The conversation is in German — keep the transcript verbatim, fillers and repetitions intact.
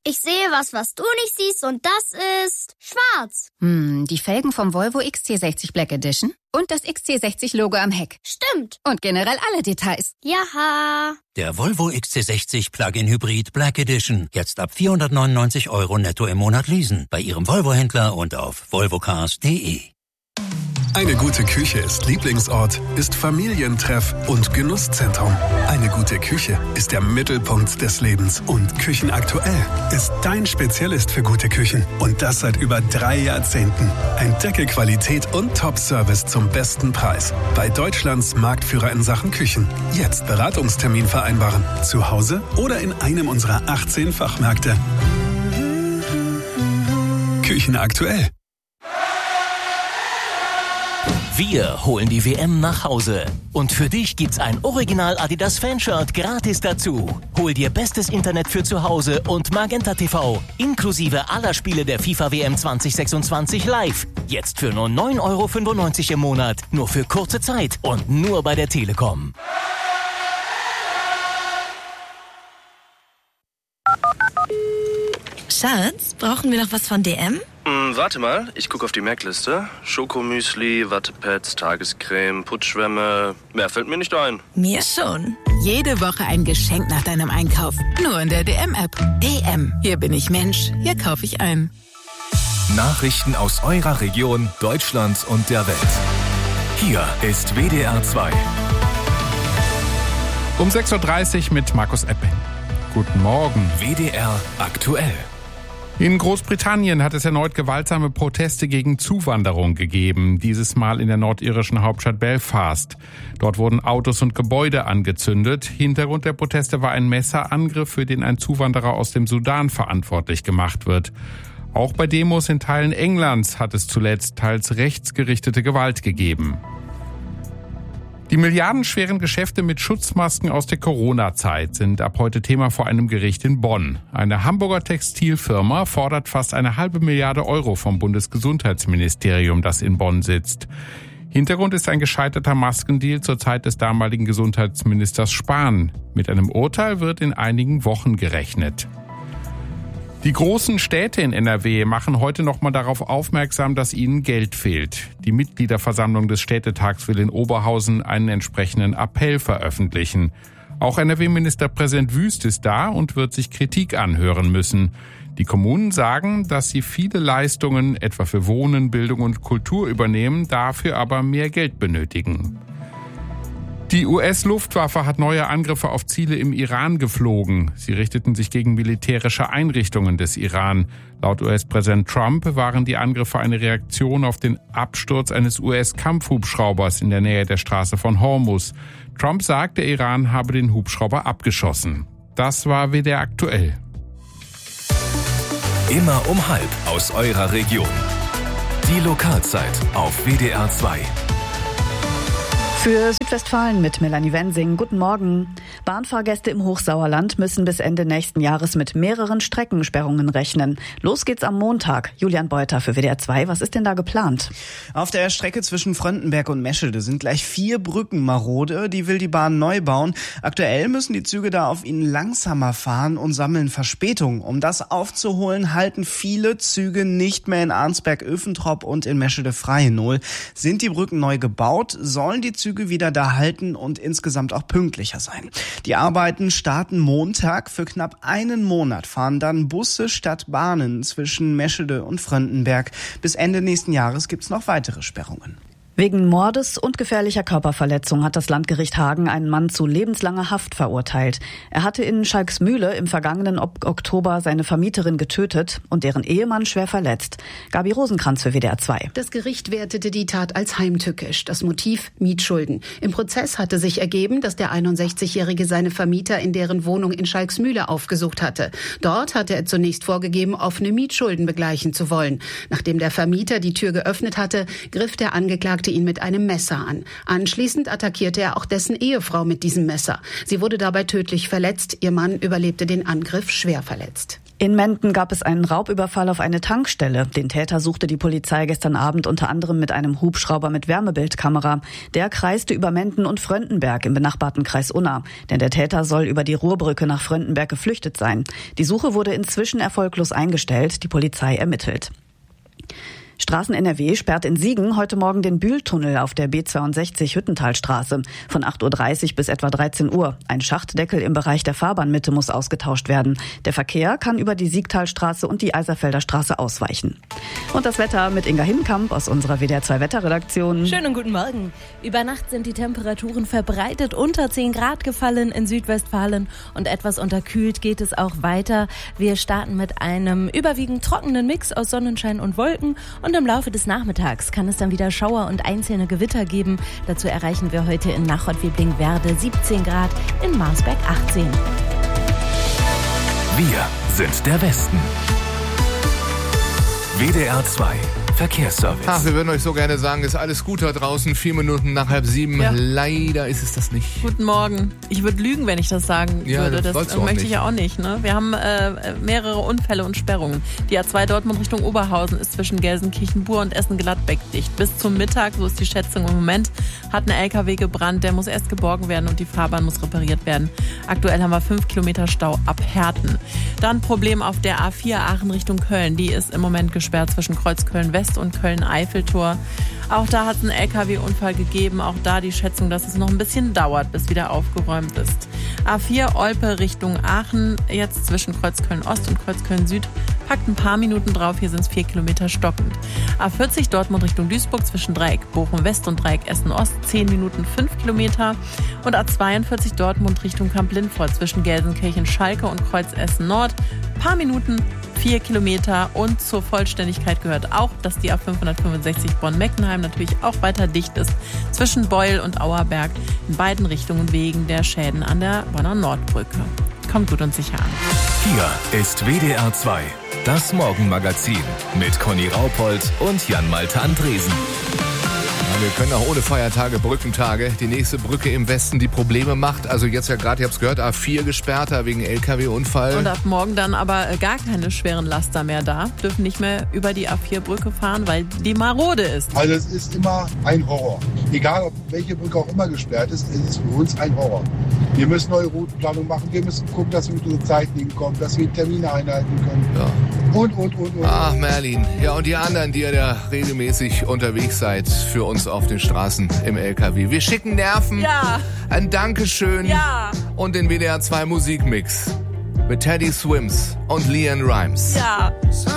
Ich sehe was, was du nicht siehst und das ist schwarz. Hm, die Felgen vom Volvo X C sechzig Black Edition und das X C sechzig Logo am Heck. Stimmt. Und generell alle Details. Jaha. Der Volvo X C sechzig Plug-in Hybrid Black Edition. Jetzt ab vierhundertneunundneunzig Euro netto im Monat leasen. Bei Ihrem Volvo-Händler und auf volvocars punkt de. Eine gute Küche ist Lieblingsort, ist Familientreff und Genusszentrum. Eine gute Küche ist der Mittelpunkt des Lebens. Und Küchenaktuell ist dein Spezialist für gute Küchen. Und das seit über drei Jahrzehnten. Entdecke Qualität und Top-Service zum besten Preis. Bei Deutschlands Marktführer in Sachen Küchen. Jetzt Beratungstermin vereinbaren. Zu Hause oder in einem unserer achtzehn Fachmärkte. Küchenaktuell. Wir holen die W M nach Hause. Und für dich gibt's ein Original Adidas Fanshirt gratis dazu. Hol dir bestes Internet für zu Hause und Magenta T V. Inklusive aller Spiele der FIFA W M zwanzig sechsundzwanzig live. Jetzt für nur neun Euro fünfundneunzig im Monat. Nur für kurze Zeit und nur bei der Telekom. Schatz, brauchen wir noch was von D M? Hm, warte mal, ich gucke auf die Merkliste. Schokomüsli, Wattepads, Tagescreme, Putzschwämme. Mehr fällt mir nicht ein. Mir schon. Jede Woche ein Geschenk nach deinem Einkauf. Nur in der D M-App. D M. Hier bin ich Mensch. Hier kaufe ich ein. Nachrichten aus eurer Region, Deutschland und der Welt. Hier ist W D R zwei. Um sechs Uhr dreißig mit Markus Epping. Guten Morgen. W D R aktuell. In Großbritannien hat es erneut gewaltsame Proteste gegen Zuwanderung gegeben, dieses Mal in der nordirischen Hauptstadt Belfast. Dort wurden Autos und Gebäude angezündet. Hintergrund der Proteste war ein Messerangriff, für den ein Zuwanderer aus dem Sudan verantwortlich gemacht wird. Auch bei Demos in Teilen Englands hat es zuletzt teils rechtsgerichtete Gewalt gegeben. Die milliardenschweren Geschäfte mit Schutzmasken aus der Corona-Zeit sind ab heute Thema vor einem Gericht in Bonn. Eine Hamburger Textilfirma fordert fast eine halbe Milliarde Euro vom Bundesgesundheitsministerium, das in Bonn sitzt. Hintergrund ist ein gescheiterter Maskendeal zur Zeit des damaligen Gesundheitsministers Spahn. Mit einem Urteil wird in einigen Wochen gerechnet. Die großen Städte in N R W machen heute nochmal darauf aufmerksam, dass ihnen Geld fehlt. Die Mitgliederversammlung des Städtetags will in Oberhausen einen entsprechenden Appell veröffentlichen. Auch N R W-Ministerpräsident Wüst ist da und wird sich Kritik anhören müssen. Die Kommunen sagen, dass sie viele Leistungen, etwa für Wohnen, Bildung und Kultur übernehmen, dafür aber mehr Geld benötigen. Die U S-Luftwaffe hat neue Angriffe auf Ziele im Iran geflogen. Sie richteten sich gegen militärische Einrichtungen des Iran. Laut U S-Präsident Trump waren die Angriffe eine Reaktion auf den Absturz eines U S-Kampfhubschraubers in der Nähe der Straße von Hormuz. Trump sagt, der Iran habe den Hubschrauber abgeschossen. Das war W D R aktuell. Immer um halb aus eurer Region. Die Lokalzeit auf W D R zwei. Für Südwestfalen mit Melanie Wensing. Guten Morgen. Bahnfahrgäste im Hochsauerland müssen bis Ende nächsten Jahres mit mehreren Streckensperrungen rechnen. Los geht's am Montag. Julian Beuter für W D R zwei. Was ist denn da geplant? Auf der Strecke zwischen Fröndenberg und Meschede sind gleich vier Brücken marode. Die will die Bahn neu bauen. Aktuell müssen die Züge da auf ihnen langsamer fahren und sammeln Verspätung. Um das aufzuholen, halten viele Züge nicht mehr in Arnsberg-Öfentrop und in Meschede-Freihenohl. Sind die Brücken neu gebaut, sollen die Züge wieder da halten und insgesamt auch pünktlicher sein. Die Arbeiten starten Montag. Für knapp einen Monat fahren dann Busse statt Bahnen zwischen Meschede und Fröndenberg. Bis Ende nächsten Jahres gibt's noch weitere Sperrungen. Wegen Mordes und gefährlicher Körperverletzung hat das Landgericht Hagen einen Mann zu lebenslanger Haft verurteilt. Er hatte in Schalksmühle im vergangenen Oktober seine Vermieterin getötet und deren Ehemann schwer verletzt. Gabi Rosenkranz für W D R zwei. Das Gericht wertete die Tat als heimtückisch. Das Motiv Mietschulden. Im Prozess hatte sich ergeben, dass der einundsechzigjährige seine Vermieter in deren Wohnung in Schalksmühle aufgesucht hatte. Dort hatte er zunächst vorgegeben, offene Mietschulden begleichen zu wollen. Nachdem der Vermieter die Tür geöffnet hatte, griff der Angeklagte ihn mit einem Messer an. Anschließend attackierte er auch dessen Ehefrau mit diesem Messer. Sie wurde dabei tödlich verletzt. Ihr Mann überlebte den Angriff schwer verletzt. In Menden gab es einen Raubüberfall auf eine Tankstelle. Den Täter suchte die Polizei gestern Abend unter anderem mit einem Hubschrauber mit Wärmebildkamera. Der kreiste über Menden und Fröndenberg im benachbarten Kreis Unna. Denn der Täter soll über die Ruhrbrücke nach Fröndenberg geflüchtet sein. Die Suche wurde inzwischen erfolglos eingestellt. Die Polizei ermittelt. Straßen-N R W sperrt in Siegen heute Morgen den Bühltunnel auf der B zweiundsechzig Hüttentalstraße von acht Uhr dreißig bis etwa dreizehn Uhr. Ein Schachtdeckel im Bereich der Fahrbahnmitte muss ausgetauscht werden. Der Verkehr kann über die Siegtalstraße und die Eiserfelder Straße ausweichen. Und das Wetter mit Inga Hinkamp aus unserer W D R zwei Wetterredaktion. Schönen guten Morgen. Über Nacht sind die Temperaturen verbreitet unter zehn Grad gefallen in Südwestfalen und etwas unterkühlt geht es auch weiter. Wir starten mit einem überwiegend trockenen Mix aus Sonnenschein und Wolken. Und im Laufe des Nachmittags kann es dann wieder Schauer und einzelne Gewitter geben. Dazu erreichen wir heute in Nachod-Wiblingwerde siebzehn Grad, in Marsberg achtzehn. Wir sind der Westen. W D R zwei Verkehrsservice. Ach, wir würden euch so gerne sagen, ist alles gut da draußen. Vier Minuten nach halb sieben. Ja. Leider ist es das nicht. Guten Morgen. Ich würde lügen, wenn ich das sagen ja, würde. Das, das möchte ich ja auch nicht. Ne? Wir haben äh, mehrere Unfälle und Sperrungen. Die A zwei Dortmund Richtung Oberhausen ist zwischen Gelsenkirchen-Bur und Essen-Gladbeck dicht. Bis zum Mittag, so ist die Schätzung im Moment, hat ein L K W gebrannt. Der muss erst geborgen werden und die Fahrbahn muss repariert werden. Aktuell haben wir fünf Kilometer Stau ab Herten. Dann Problem auf der A vier Aachen Richtung Köln. Die ist im Moment gesperrt zwischen Kreuzköln-West und Köln-Eiffeltor. Auch da hat es einen L K W-Unfall gegeben. Auch da die Schätzung, dass es noch ein bisschen dauert, bis wieder aufgeräumt ist. A vier Olpe Richtung Aachen, jetzt zwischen Kreuzköln-Ost und Kreuzköln-Süd. Packt ein paar Minuten drauf, hier sind es vier Kilometer stockend. A vierzig Dortmund Richtung Duisburg zwischen Dreieck Bochum-West und Dreieck Essen-Ost, zehn Minuten fünf Kilometer. Und A zweiundvierzig Dortmund Richtung Kamp-Lindfort zwischen Gelsenkirchen-Schalke und Kreuz Essen-Nord, paar Minuten, vier Kilometer. Und zur Vollständigkeit gehört auch, dass die A fünfhundertfünfundsechzig Bonn-Meckenheim natürlich auch weiter dicht ist zwischen Beul und Auerberg in beiden Richtungen wegen der Schäden an der Bonner Nordbrücke. Kommt gut und sicher an. Hier ist W D R zwei, das Morgenmagazin mit Conny Raupold und Jan-Malte Andresen. Ja, wir können auch ohne Feiertage, Brückentage, die nächste Brücke im Westen, die Probleme macht. Also jetzt ja gerade, ihr habt es gehört, A vier gesperrter wegen L K W-Unfall. Und ab morgen dann aber gar keine schweren Laster mehr da. Dürfen nicht mehr über die A vier Brücke fahren, weil die marode ist. Also es ist immer ein Horror. Egal, ob welche Brücke auch immer gesperrt ist, es ist für uns ein Horror. Wir müssen neue Routenplanung machen, wir müssen gucken, dass wir mit unseren Zeiten hinkommen, dass wir Termine einhalten können. Ja. Und, und, und, und. Ach, Merlin. Ja, und die anderen, die ihr da regelmäßig unterwegs seid für uns auf den Straßen im L K W. Wir schicken Nerven. Ja. Ein Dankeschön. Ja. Und den W D R zwei Musikmix mit Teddy Swims und Leanne Rimes. Ja.